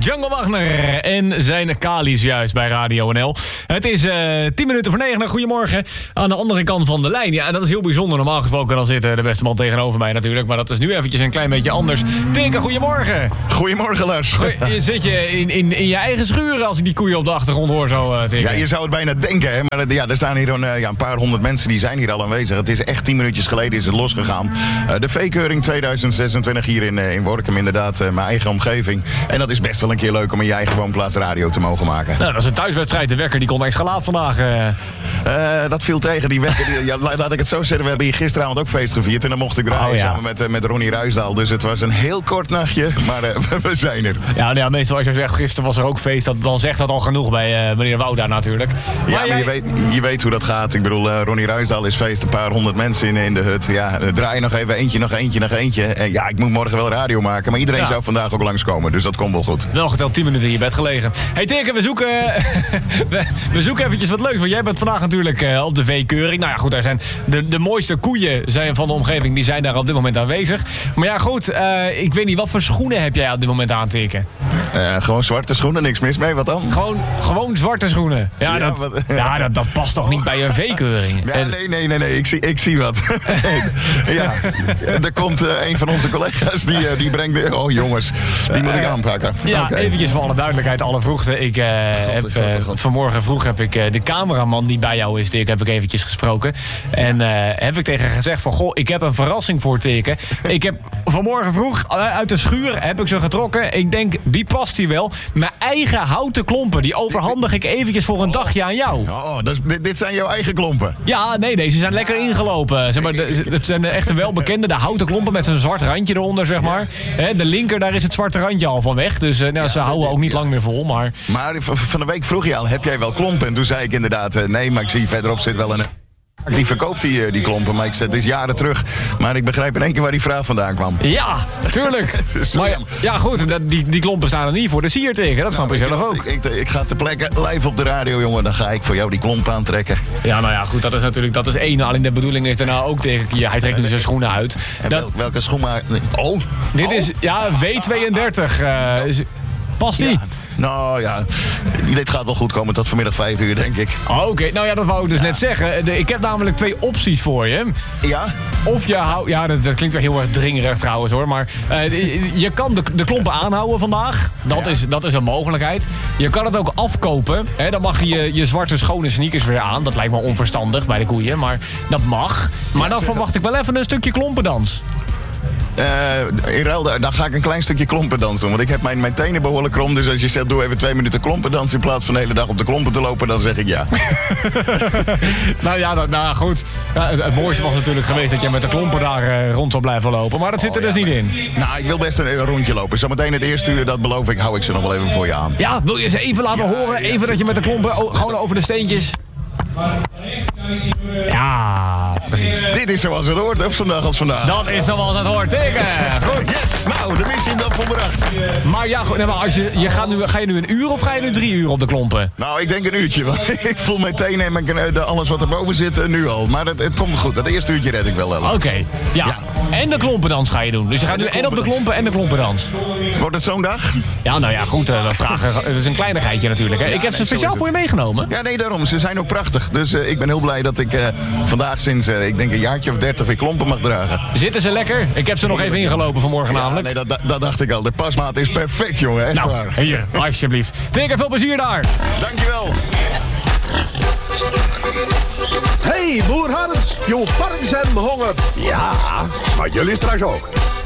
Django Wagner en zijn Kali's juist bij Radio NL. Het is 10 minuten voor 9. Goedemorgen. Aan de andere kant van de lijn. Ja, dat is heel bijzonder. Normaal gesproken dan zit de beste man tegenover mij natuurlijk. Maar dat is nu eventjes een klein beetje anders. Tinker, goedemorgen. Goedemorgen, Lars. Zit je in je eigen schuur als ik die koeien op de achtergrond hoor zo, Tinker? Ja, je zou het bijna denken, hè. Maar er staan hier een paar honderd mensen die zijn hier al aanwezig. Het is echt 10 minuutjes geleden is het losgegaan. De V-keuring 2026 hier in Workum, inderdaad. Mijn eigen omgeving. En dat is best wel een keer leuk om in je eigen woonplaats radio te mogen maken. Nou, dat is een thuiswedstrijd. De wekker die kon extra laat vandaag. Dat viel tegen. Die wekker, laat ik het zo zeggen. We hebben hier gisteravond ook feest gevierd. En dan mocht ik draaien samen met Ronnie Ruisdaal. Dus het was een heel kort nachtje. Maar we zijn er. Ja, meestal als je zegt, gisteren was er ook feest. Dan zegt dat al genoeg bij meneer Wouda natuurlijk. Maar je weet hoe dat gaat. Ik bedoel, Ronnie Ruisdaal is feest. Een paar honderd mensen in de hut. Ja, draai nog even eentje. En ja, ik moet morgen wel radio maken. Maar iedereen zou vandaag ook langskomen. Dus dat komt wel goed. Wel geteld 10 minuten in je bed gelegen. Hey Tinker, we zoeken eventjes wat leuks. Want jij bent vandaag natuurlijk op de V-keuring. Nou ja, goed, daar zijn de mooiste koeien zijn van de omgeving. Die zijn daar op dit moment aanwezig. Maar ja, goed, ik weet niet, wat voor schoenen heb jij op dit moment aan, Tinker? Gewoon zwarte schoenen, niks mis mee. Wat dan? Gewoon zwarte schoenen. Ja, dat past toch niet bij een V-keuring? Ja, nee. Ik zie wat. Ja, er komt een van onze collega's die brengt... Oh jongens, die moet ik aanpakken. Ja, eventjes voor alle duidelijkheid, alle vroegte. Vanmorgen vroeg heb ik de cameraman die bij jou is, Dirk, heb ik eventjes gesproken. En heb ik tegen gezegd van, goh, ik heb een verrassing voor Tinker. Ik heb vanmorgen vroeg uit de schuur heb ik ze getrokken. Ik denk, die past hier wel. Mijn eigen houten klompen, die overhandig ik eventjes voor een dagje aan jou. Oh, dit zijn jouw eigen klompen? Ja, nee, deze zijn lekker ingelopen. Zeg maar, het zijn echt een welbekende, de houten klompen met zo'n zwart randje eronder, zeg maar. De linker, daar is het zwarte randje al van weg. Dus ze houden ook niet lang meer vol. Maar van de week vroeg je al, heb jij wel klompen? En toen zei ik inderdaad, nee, maar ik zie verderop zit wel een... Die verkoopt die klompen, maar ik zei, het is jaren terug. Maar ik begrijp in één keer waar die vraag vandaan kwam. Ja, tuurlijk. Maar ja, goed, die klompen staan er niet voor de sier tegen. Dat snap je zelf ook. Ik ga ter plekke live op de radio, jongen. Dan ga ik voor jou die klompen aantrekken. Ja, nou ja, goed, dat is één. Alleen de bedoeling is daarna ook tegen... Hij trekt nu zijn schoenen uit. Welke schoen maar... Oh! Dit is, W32. Past die? Ja. Nou ja, dit gaat wel goed komen tot vanmiddag 5 uur, denk ik. Oké, nou ja, dat wou ik dus net zeggen. Ik heb namelijk 2 opties voor je. Ja? Of je houdt... Ja, dat klinkt wel heel erg dringerig trouwens hoor. Maar je kan de klompen aanhouden vandaag. Dat is een mogelijkheid. Je kan het ook afkopen. Dan mag je zwarte schone sneakers weer aan. Dat lijkt me onverstandig bij de koeien. Maar dat mag. Maar dan verwacht ik wel even een stukje klompendans. In ruil, dan ga ik een klein stukje klompendans doen. Want ik heb mijn tenen behoorlijk krom. Dus als je zegt, doe even 2 minuten klompendans... in plaats van de hele dag op de klompen te lopen, dan zeg ik ja. Nou goed. Ja, het mooiste was natuurlijk geweest dat je met de klompen daar rond zou blijven lopen. Maar dat zit er dus niet in. Nou, ik wil best een rondje lopen. Zometeen het eerste uur, dat beloof ik, hou ik ze nog wel even voor je aan. Ja, wil je ze even laten horen? Even dat je met de klompen gewoon over de steentjes... Ja, precies. Dit is zoals het hoort, op zo'n dag als vandaag. Dat is zoals het hoort, Tinker. Goed. Yes, nou, de missie dan volbracht. Maar ja, goed, maar ga je nu een uur of ga je nu 3 uur op de klompen? Nou, ik denk een uurtje. Want ik voel mijn tenen en alles wat erboven zit nu al. Maar het komt goed. Dat eerste uurtje red ik wel. Oké, ja. En de klompendans ga je doen. Dus je gaat nu en op de klompen en de klompendans. Wordt het zo'n dag? Ja, nou ja, goed. We vragen. Het is een kleinigheidje natuurlijk. Hè. Ja, ik heb ze speciaal voor je meegenomen. Ja, nee, daarom. Ze zijn ook prachtig. Dus ik ben heel blij dat ik vandaag sinds, ik denk een jaartje of 30 weer klompen mag dragen. Zitten ze lekker? Ik heb ze nog even ingelopen vanmorgen namelijk. Nee, dat dacht ik al. De pasmaat is perfect, jongen. Echt waar. Hier, alsjeblieft. Tinker, veel plezier daar. Dankjewel. Hey, boer Hans, jouw varkens hebben honger. Ja, maar jullie straks ook.